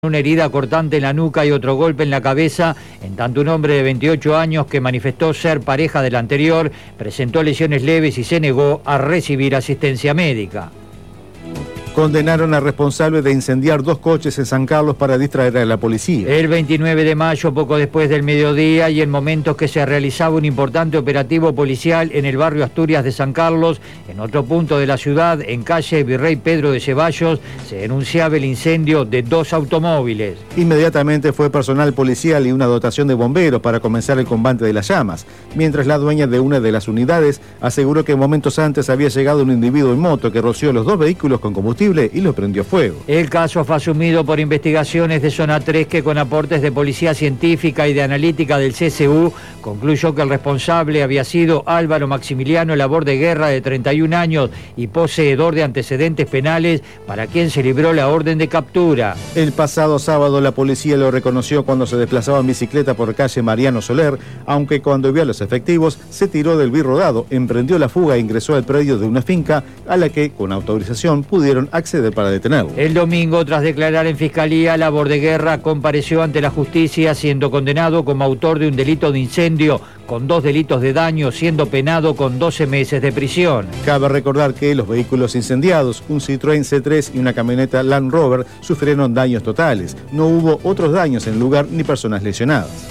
Una herida cortante en la nuca y otro golpe en la cabeza, en tanto un hombre de 28 años que manifestó ser pareja del anterior presentó lesiones leves y se negó a recibir asistencia médica. Condenaron al responsable de incendiar 2 coches en San Carlos para distraer a la policía. El 29 de mayo, poco después del mediodía y en momentos que se realizaba un importante operativo policial en el barrio Asturias de San Carlos, en otro punto de la ciudad, en calle Virrey Pedro de Ceballos, se denunciaba el incendio de 2 automóviles. Inmediatamente fue personal policial y una dotación de bomberos para comenzar el combate de las llamas, mientras la dueña de una de las unidades aseguró que momentos antes había llegado un individuo en moto que roció los 2 vehículos con combustible y lo prendió fuego. El caso fue asumido por investigaciones de Zona 3 que con aportes de policía científica y de analítica del CSU concluyó que el responsable había sido Álvaro Maximiliano Labordeguerra, de 31 años y poseedor de antecedentes penales, para quien se libró la orden de captura. El pasado sábado la policía lo reconoció cuando se desplazaba en bicicleta por calle Mariano Soler, aunque cuando vio a los efectivos se tiró del birrodado, emprendió la fuga e ingresó al predio de una finca a la que con autorización pudieron acceder para detenerlo. El domingo, tras declarar en fiscalía, Labordeguerra compareció ante la justicia siendo condenado como autor de un delito de incendio con 2 delitos de daño, siendo penado con 12 meses de prisión. Cabe recordar que los vehículos incendiados, un Citroën C3 y una camioneta Land Rover, sufrieron daños totales. No hubo otros daños en el lugar ni personas lesionadas.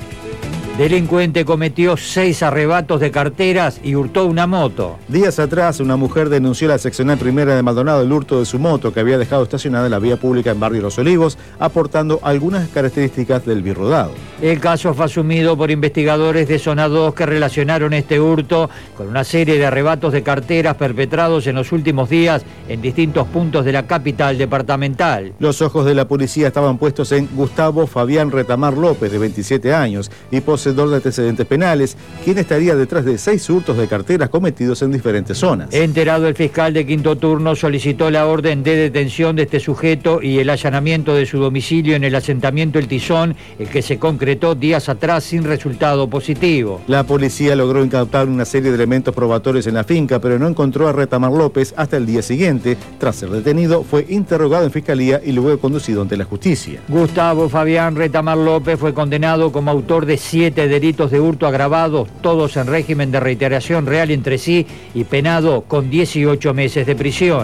Delincuente cometió 6 arrebatos de carteras y hurtó una moto. Días atrás, una mujer denunció a la seccional primera de Maldonado el hurto de su moto que había dejado estacionada en la vía pública en Barrio Los Olivos, aportando algunas características del birrodado. El caso fue asumido por investigadores de Zona 2 que relacionaron este hurto con una serie de arrebatos de carteras perpetrados en los últimos días en distintos puntos de la capital departamental. Los ojos de la policía estaban puestos en Gustavo Fabián Retamar López, de 27 años, y poseedor de antecedentes penales, quien estaría detrás de 6 hurtos de carteras cometidos en diferentes zonas. Enterado, el fiscal de quinto turno solicitó la orden de detención de este sujeto y el allanamiento de su domicilio en el asentamiento El Tizón, el que se concretó días atrás sin resultado positivo. La policía logró incautar una serie de elementos probatorios en la finca, pero no encontró a Retamar López hasta el día siguiente. Tras ser detenido, fue interrogado en fiscalía y luego conducido ante la justicia. Gustavo Fabián Retamar López fue condenado como autor de 7 delitos de hurto agravados, todos en régimen de reiteración real entre sí, y penado con 18 meses de prisión.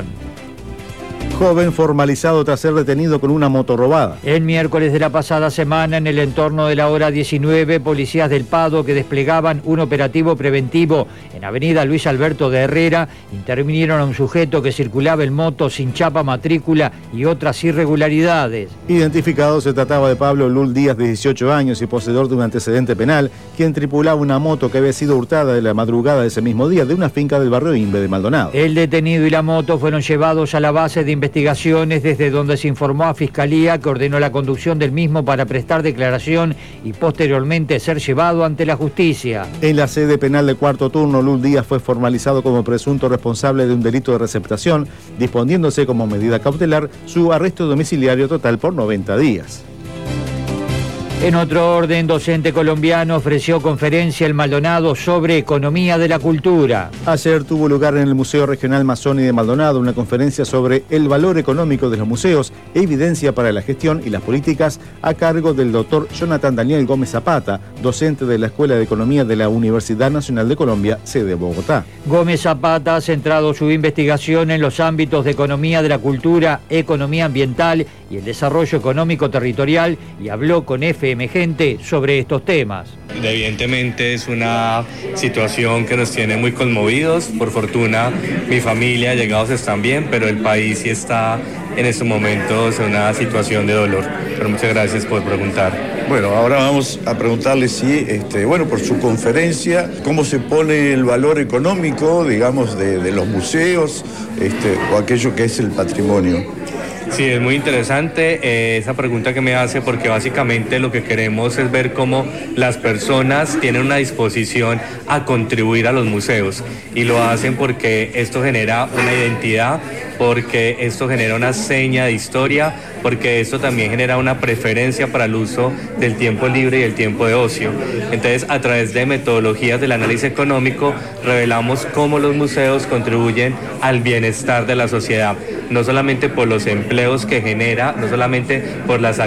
Joven formalizado tras ser detenido con una moto robada. El miércoles de la pasada semana, en el entorno de la hora 19, policías del Pado que desplegaban un operativo preventivo en avenida Luis Alberto de Herrera intervinieron a un sujeto que circulaba en moto sin chapa matrícula y otras irregularidades. Identificado, se trataba de Pablo Lul Díaz, de 18 años y poseedor de un antecedente penal, quien tripulaba una moto que había sido hurtada de la madrugada de ese mismo día de una finca del barrio Imbe de Maldonado. El detenido y la moto fueron llevados a la base de investigaciones, desde donde se informó a Fiscalía, que ordenó la conducción del mismo para prestar declaración y posteriormente ser llevado ante la justicia. En la sede penal de cuarto turno, Lul Díaz fue formalizado como presunto responsable de un delito de receptación, disponiéndose como medida cautelar su arresto domiciliario total por 90 días. En otro orden, docente colombiano ofreció conferencia en Maldonado sobre economía de la cultura. Ayer tuvo lugar en el Museo Regional Mazzoni de Maldonado una conferencia sobre el valor económico de los museos, evidencia para la gestión y las políticas, a cargo del doctor Jonathan Daniel Gómez Zapata, docente de la Escuela de Economía de la Universidad Nacional de Colombia, sede Bogotá. Gómez Zapata ha centrado su investigación en los ámbitos de economía de la cultura, economía ambiental y el desarrollo económico territorial, y habló con FM Gente sobre estos temas. Evidentemente es una situación que nos tiene muy conmovidos. Por fortuna mi familia, allegados están bien, pero el país sí está en estos momentos en una situación de dolor. Pero muchas gracias por preguntar. Bueno, ahora vamos a preguntarle si, por su conferencia, cómo se pone el valor económico, digamos, de los museos, o aquello que es el patrimonio. Sí, es muy interesante esa pregunta que me hace, porque básicamente lo que queremos es ver cómo las personas tienen una disposición a contribuir a los museos, y lo hacen porque esto genera una identidad, porque esto genera una seña de historia, porque esto también genera una preferencia para el uso del tiempo libre y el tiempo de ocio. Entonces, a través de metodologías del análisis económico, revelamos cómo los museos contribuyen al bienestar de la sociedad, no solamente por los empleos, empleos que genera, no solamente por las